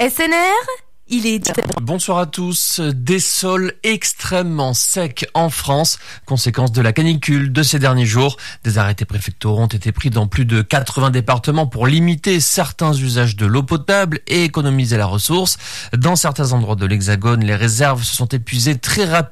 SNR, il est... Bonsoir à tous. Des sols extrêmement secs en France, conséquence de la canicule de ces derniers jours. Des arrêtés préfectoraux ont été pris dans plus de 80 départements pour limiter certains usages de l'eau potable et économiser la ressource. Dans certains endroits de l'Hexagone, les réserves se sont épuisées très rapidement